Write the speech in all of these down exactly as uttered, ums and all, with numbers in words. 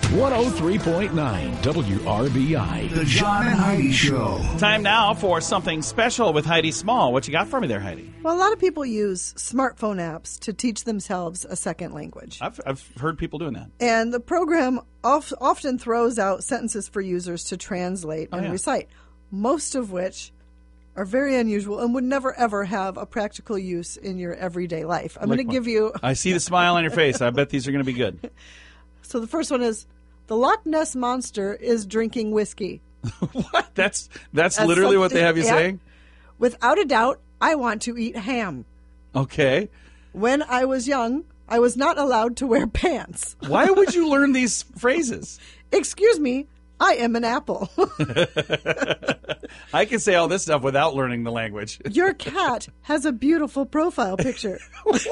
one oh three point nine W R B I. The John and Heidi Show. Time now for something special with Heidi Small. What you got for me there, Heidi? Well, a lot of people use smartphone apps to teach themselves a second language. I've, I've heard people doing that. And the program of, often throws out sentences for users to translate and oh, yeah. recite, most of which are very unusual and would never, ever have a practical use in your everyday life. I'm Like going to what? give you... I see the smile on your face. I bet these are going to be good. So the first one is, the Loch Ness Monster is drinking whiskey. What? That's that's As literally what they something- have you yeah. saying? Without a doubt, I want to eat ham. Okay. When I was young, I was not allowed to wear pants. Why would you learn these phrases? Excuse me, I am an apple. I can say all this stuff without learning the language. Your cat has a beautiful profile picture. What?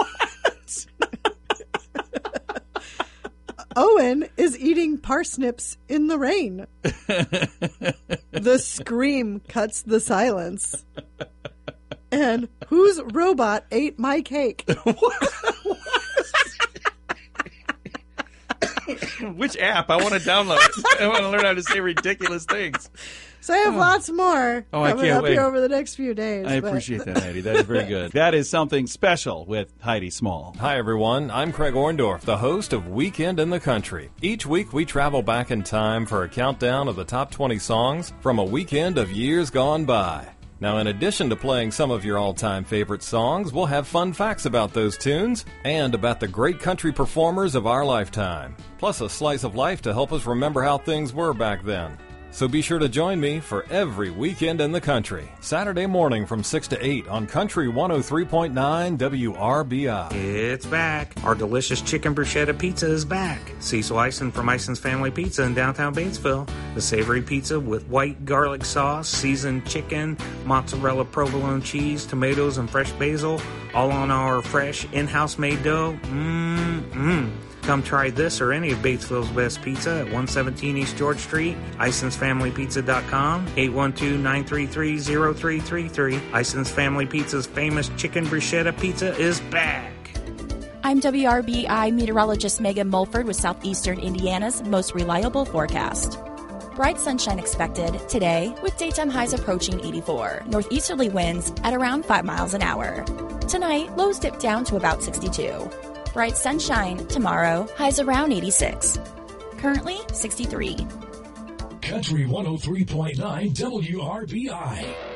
Owen is eating parsnips in the rain. The scream cuts the silence. And whose robot ate my cake? Which app? I want to download it. I want to learn how to say ridiculous things. So I have lots more Oh, I coming can't up wait. here over the next few days. I but- appreciate that, Heidi. That is very good. That is something special with Heidi Small. Hi, everyone. I'm Craig Orndorff, the host of Weekend in the Country. Each week, we travel back in time for a countdown of the top twenty songs from a weekend of years gone by. Now, in addition to playing some of your all-time favorite songs, we'll have fun facts about those tunes and about the great country performers of our lifetime, plus a slice of life to help us remember how things were back then. So be sure to join me for every Weekend in the Country, Saturday morning from six to eight on Country one oh three point nine W R B I. It's back. Our delicious chicken bruschetta pizza is back. Cecil Ison from Ison's Family Pizza in downtown Batesville. The savory pizza with white garlic sauce, seasoned chicken, mozzarella provolone cheese, tomatoes, and fresh basil, all on our fresh in-house made dough. Mmm-mmm. Come try this or any of Batesville's best pizza at one seventeen East George Street, Isons Family Pizza dot com, eight one two, nine three three, zero three three three. Isons Family Pizza's famous chicken bruschetta pizza is back. I'm W R B I meteorologist Megan Mulford with Southeastern Indiana's most reliable forecast. Bright sunshine expected today with daytime highs approaching eighty-four. Northeasterly winds at around five miles an hour. Tonight, lows dip down to about sixty-two. Bright sunshine tomorrow, highs around eighty-six. Currently sixty-three. Country one oh three point nine W R B I.